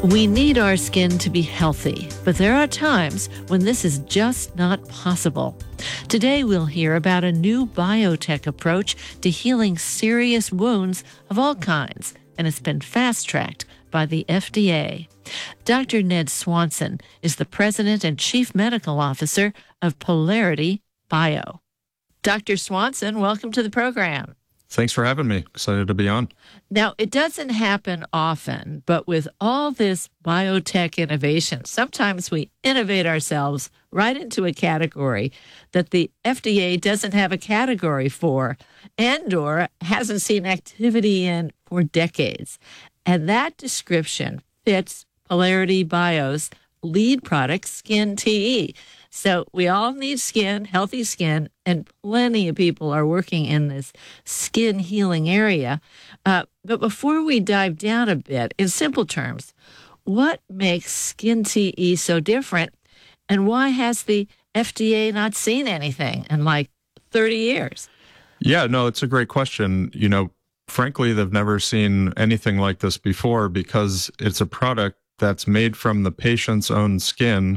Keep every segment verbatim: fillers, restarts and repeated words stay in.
We need our skin to be healthy, but there are times when this is just not possible. Today, we'll hear about a new biotech approach to healing serious wounds of all kinds, and it's been fast-tracked by the F D A. Doctor Ned Swanson is the president and chief medical officer of Polarity Bio. Doctor Swanson, welcome to the program. Thanks for having me. Excited to be on. Now, it doesn't happen often, but with all this biotech innovation, sometimes we innovate ourselves right into a category that the F D A doesn't have a category for and or hasn't seen activity in for decades. And that description fits Polarity Bio's lead product, Skin T E. So we all need skin, healthy skin, and plenty of people are working in this skin healing area. Uh, but before we dive down a bit, in simple terms, what makes Skin T E so different, and why has the F D A not seen anything in like thirty years? Yeah, no, it's a great question. You know, frankly, they've never seen anything like this before because it's a product that's made from the patient's own skin,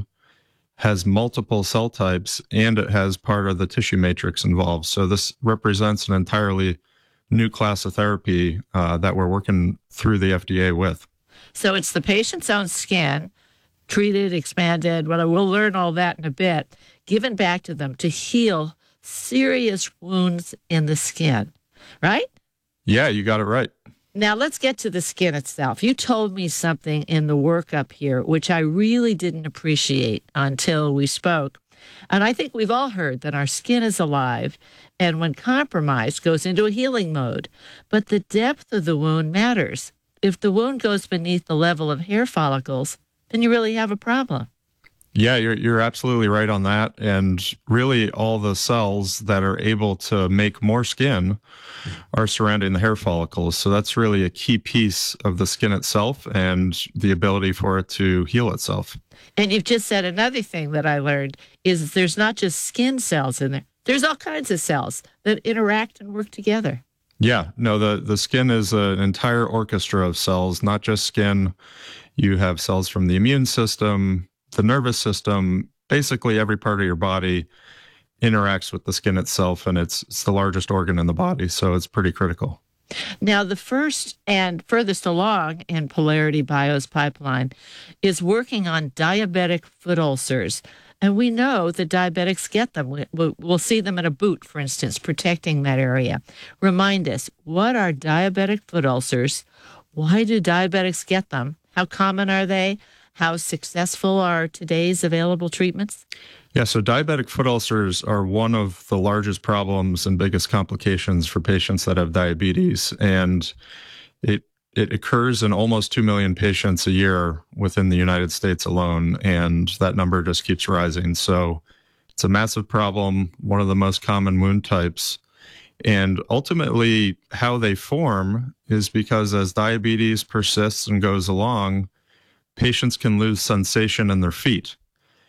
has multiple cell types, and it has part of the tissue matrix involved. So this represents an entirely new class of therapy uh, that we're working through the F D A with. So it's the patient's own skin, treated, expanded, well, we'll learn all that in a bit, given back to them to heal serious wounds in the skin, right? Yeah, you got it right. Now, let's get to the skin itself. You told me something in the workup here, which I really didn't appreciate until we spoke. And I think we've all heard that our skin is alive and when compromised goes into a healing mode. But the depth of the wound matters. If the wound goes beneath the level of hair follicles, then you really have a problem. Yeah, you're you're absolutely right on that. And really all the cells that are able to make more skin are surrounding the hair follicles. So that's really a key piece of the skin itself and the ability for it to heal itself. And you've just said another thing that I learned is there's not just skin cells in there. There's all kinds of cells that interact and work together. Yeah, no, the, the skin is an entire orchestra of cells, not just skin. You have cells from the immune system, the nervous system, basically every part of your body interacts with the skin itself, and it's, it's the largest organ in the body, so it's pretty critical. Now, the first and furthest along in Polarity Bio's pipeline is working on diabetic foot ulcers. And we know that diabetics get them. We, we'll see them in a boot, for instance, protecting that area. Remind us, what are diabetic foot ulcers? Why do diabetics get them? How common are they? How successful are today's available treatments? Yeah, so diabetic foot ulcers are one of the largest problems and biggest complications for patients that have diabetes. And it it occurs in almost two million patients a year within the United States alone. And that number just keeps rising. So it's a massive problem, one of the most common wound types. And ultimately, how they form is because as diabetes persists and goes along, patients can lose sensation in their feet.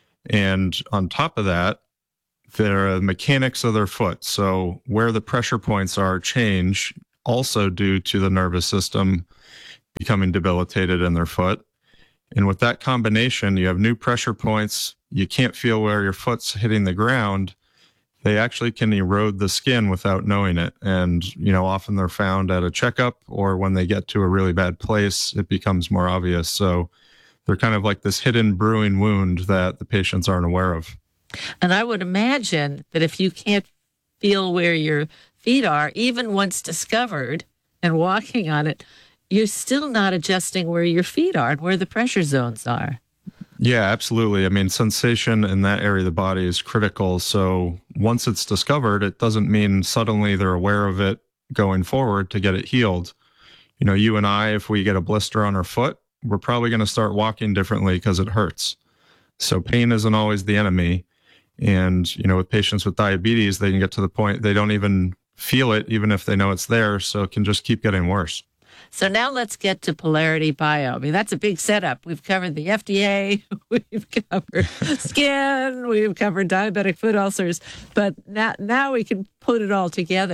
And on top of that, the mechanics of their foot, so where the pressure points are, change also due to the nervous system becoming debilitated in their foot. And with that combination, you have new pressure points. You can't feel where your foot's hitting the ground. They actually can erode the skin without knowing it. And, you know, often they're found at a checkup, or when they get to a really bad place, it becomes more obvious. So they're kind of like this hidden brewing wound that the patients aren't aware of. And I would imagine that if you can't feel where your feet are, even once discovered and walking on it, you're still not adjusting where your feet are and where the pressure zones are. Yeah, absolutely. I mean, sensation in that area of the body is critical. So once it's discovered, it doesn't mean suddenly they're aware of it going forward to get it healed. You know, you and I, if we get a blister on our foot, we're probably going to start walking differently because it hurts. So pain isn't always the enemy. And, you know, with patients with diabetes, they can get to the point they don't even feel it, even if they know it's there. So it can just keep getting worse. So now let's get to Polarity Bio. I mean, that's a big setup. We've covered the F D A, we've covered skin, we've covered diabetic foot ulcers, but now, now we can put it all together.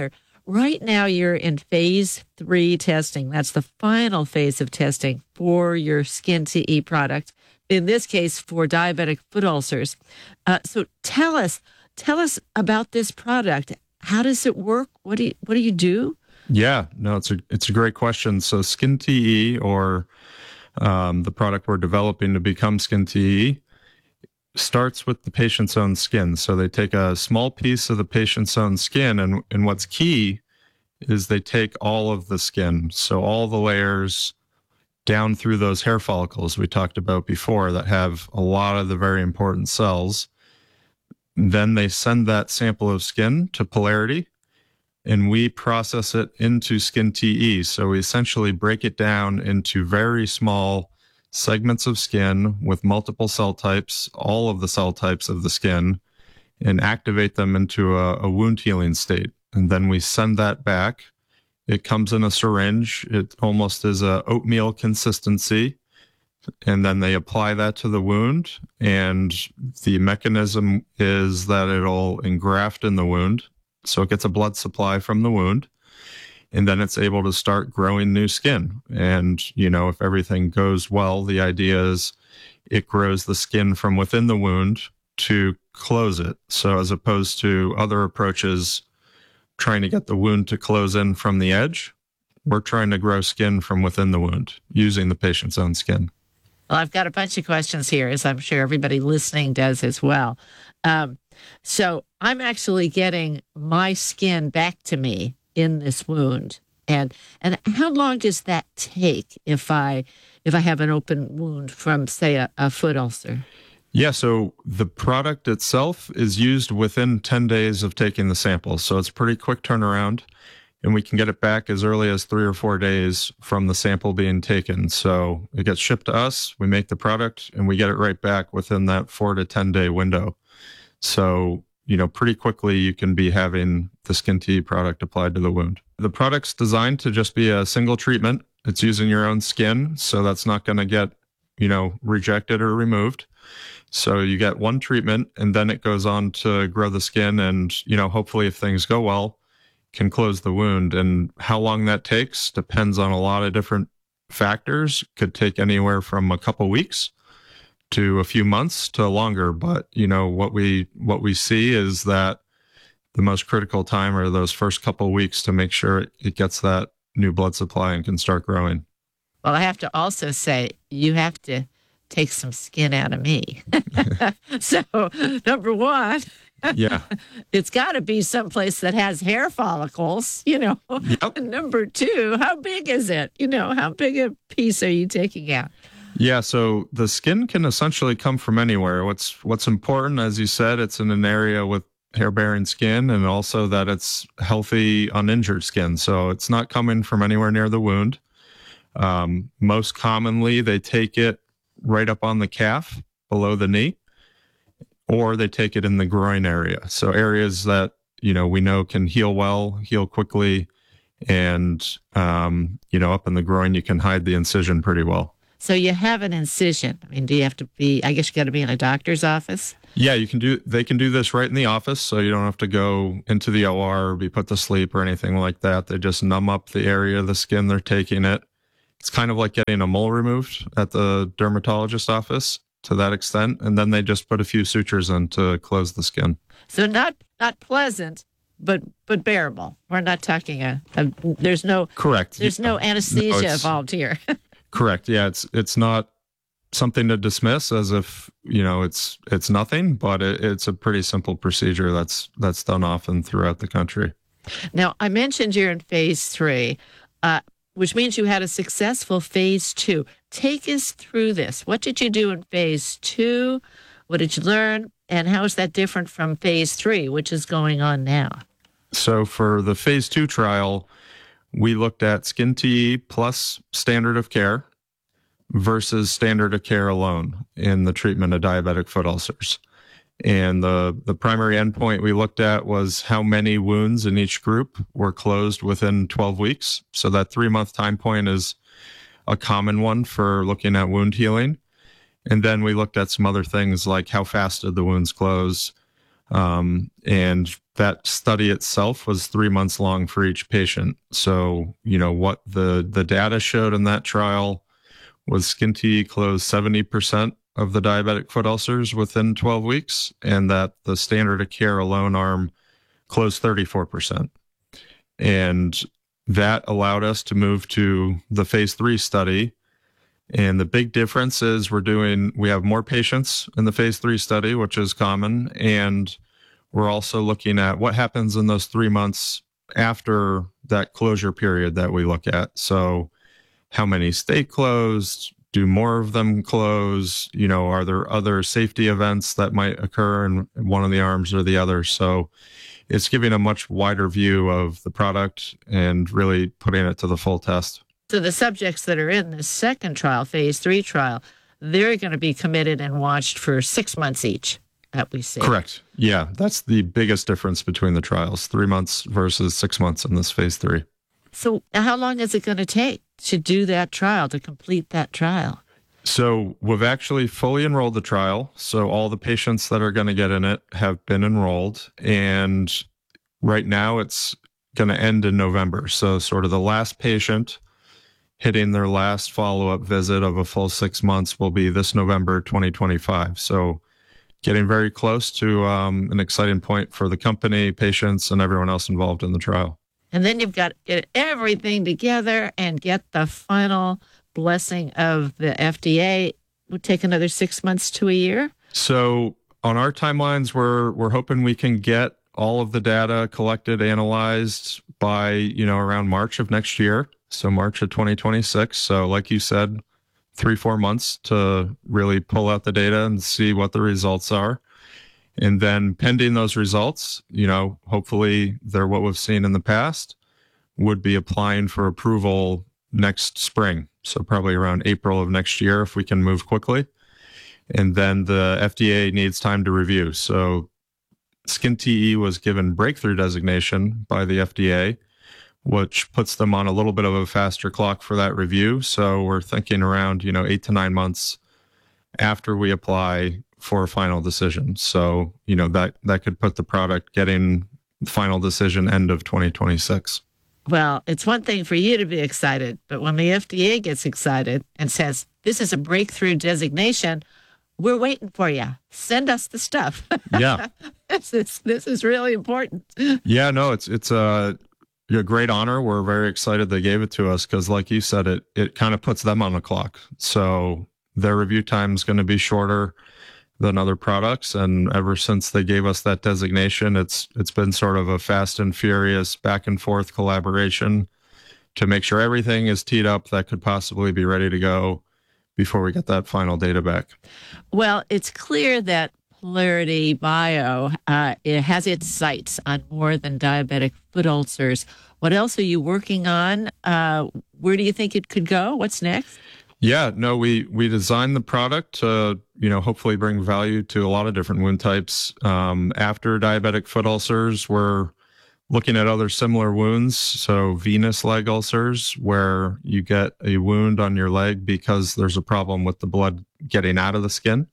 right now you're in phase three testing. That's the final phase of testing for your Skin T E product, in this case for diabetic foot ulcers. Uh, so tell us, tell us about this product. How does it work? What do you, what do you do? Yeah, no, it's a it's a great question. So Skin T E, or um, the product we're developing to become Skin T E, starts with the patient's own skin. So they take a small piece of the patient's own skin, and, and what's key is they take all of the skin. So all the layers down through those hair follicles we talked about before that have a lot of the very important cells. Then they send that sample of skin to Polarity, and we process it into Skin T E. So we essentially break it down into very small segments of skin with multiple cell types, all of the cell types of the skin, and activate them into a, a wound healing state. And then we send that back. It comes in a syringe. It almost is a oatmeal consistency. And then they apply that to the wound. And the mechanism is that it'll engraft in the wound. So it gets a blood supply from the wound. And then it's able to start growing new skin. And, you know, if everything goes well, the idea is it grows the skin from within the wound to close it. So as opposed to other approaches trying to get the wound to close in from the edge, we're trying to grow skin from within the wound using the patient's own skin. Well, I've got a bunch of questions here, as I'm sure everybody listening does as well. Um, so I'm actually getting my skin back to me in this wound. And and how long does that take if I if I have an open wound from, say, a, a foot ulcer? Yeah, so the product itself is used within ten days of taking the sample. So it's a pretty quick turnaround, and we can get it back as early as three or four days from the sample being taken. So it gets shipped to us, we make the product, and we get it right back within that four to ten day window. So, you know, pretty quickly you can be having the Skin T E product applied to the wound. The product's designed to just be a single treatment. It's using your own skin, so that's not going to get, you know, rejected or removed. So you get one treatment, and then it goes on to grow the skin, and, you know, hopefully if things go well, can close the wound. And how long that takes depends on a lot of different factors. Could take anywhere from a couple weeks to a few months to longer. But, you know, what we what we see is that the most critical time are those first couple weeks to make sure it, it gets that new blood supply and can start growing. Well, I have to also say, you have to take some skin out of me. So, number one, yeah, it's got to be someplace that has hair follicles, you know. Yep. Number two, how big is it? You know, how big a piece are you taking out? Yeah, so the skin can essentially come from anywhere. What's what's important, as you said, it's in an area with hair-bearing skin, and also that it's healthy, uninjured skin. So it's not coming from anywhere near the wound. Um, most commonly, they take it right up on the calf, below the knee, or they take it in the groin area. So areas that, you know, we know can heal well, heal quickly, and, um, you know, up in the groin, you can hide the incision pretty well. So you have an incision. I mean, do you have to be, I guess you got to be in a doctor's office? Yeah, you can do, they can do this right in the office. So you don't have to go into the O R or be put to sleep or anything like that. They just numb up the area of the skin they're taking it. It's kind of like getting a mole removed at the dermatologist office to that extent. And then they just put a few sutures in to close the skin. So not, not pleasant, but, but bearable. We're not talking a, a there's no, correct. There's no anesthesia no, involved here. Correct. Yeah, it's it's not something to dismiss as if, you know, it's it's nothing, but it, it's a pretty simple procedure that's that's done often throughout the country. Now, I mentioned you're in phase three, uh, which means you had a successful phase two. Take us through this. What did you do in phase two? What did you learn? And how is that different from phase three, which is going on now? So for the phase two trial, we looked at Skin T E plus standard of care versus standard of care alone in the treatment of diabetic foot ulcers. And the, the primary endpoint we looked at was how many wounds in each group were closed within twelve weeks. So that three-month time point is a common one for looking at wound healing. And then we looked at some other things like how fast did the wounds close, Um, and that study itself was three months long for each patient. So, you know, what the, the data showed in that trial was SkinTE closed seventy percent of the diabetic foot ulcers within twelve weeks, and that the standard of care alone arm closed thirty-four percent. And that allowed us to move to the phase three study. And the big difference is we're doing, we have more patients in the phase three study, which is common. And we're also looking at what happens in those three months after that closure period that we look at. So how many stay closed? Do more of them close? You know, are there other safety events that might occur in one of the arms or the other? So it's giving a much wider view of the product and really putting it to the full test. So the subjects that are in the second trial, phase three trial, they're going to be committed and watched for six months each, that we see. Correct. Yeah, that's the biggest difference between the trials, three months versus six months in this phase three. So how long is it going to take to do that trial, to complete that trial? So we've actually fully enrolled the trial. So all the patients that are going to get in it have been enrolled. And right now it's going to end in November. So sort of the last patient hitting their last follow-up visit of a full six months will be this November twenty twenty-five. So getting very close to um, an exciting point for the company, patients, and everyone else involved in the trial. And then you've got to get everything together and get the final blessing of the F D A. It would take another six months to a year. So on our timelines, we're we're hoping we can get all of the data collected, analyzed by, you know, around March of next year. So March of twenty twenty-six. So like you said, three, four months to really pull out the data and see what the results are. And then pending those results, you know, hopefully they're what we've seen in the past, would be applying for approval next spring. So probably around April of next year, if we can move quickly. And then the F D A needs time to review. So SkinTE was given breakthrough designation by the F D A, which puts them on a little bit of a faster clock for that review. So we're thinking around, you know, eight to nine months after we apply for a final decision. So, you know, that, that could put the product getting the final decision end of twenty twenty-six. Well, it's one thing for you to be excited, but when the F D A gets excited and says, this is a breakthrough designation, we're waiting for you. Send us the stuff. Yeah. this is this is really important. Yeah, no, it's it's a, a great honor. We're very excited they gave it to us because, like you said, it it kind of puts them on the clock. So their review time is going to be shorter than other products. And ever since they gave us that designation, it's it's been sort of a fast and furious back and forth collaboration to make sure everything is teed up that could possibly be ready to go before we get that final data back. Well, it's clear that Polarity Bio uh, it has its sights on more than diabetic foot ulcers. What else are you working on? Uh, where do you think it could go? What's next? Yeah, no, we we designed the product to, you know, hopefully bring value to a lot of different wound types. Um, after diabetic foot ulcers, we're looking at other similar wounds. So venous leg ulcers, where you get a wound on your leg because there's a problem with the blood getting out of the skin.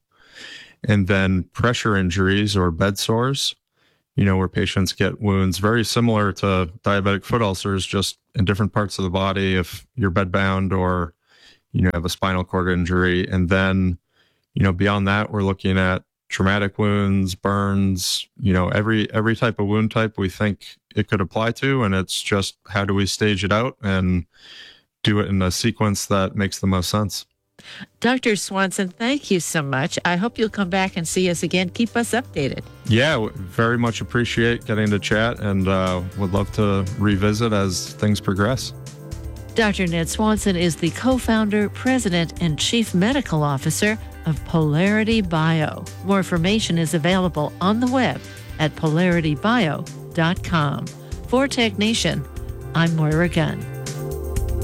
And then pressure injuries or bed sores, you know, where patients get wounds very similar to diabetic foot ulcers, just in different parts of the body if you're bedbound or, you know, have a spinal cord injury. And then, you know, beyond that, we're looking at traumatic wounds, burns, you know, every every type of wound type we think it could apply to. And it's just how do we stage it out and do it in a sequence that makes the most sense. Doctor Swanson, thank you so much. I hope you'll come back and see us again. Keep us updated. Yeah, very much appreciate getting to chat and uh, would love to revisit as things progress. Doctor Ned Swanson is the co-founder, president, and chief medical officer of Polarity Bio. More information is available on the web at polarity bio dot com. For Tech Nation, I'm Moira Gunn.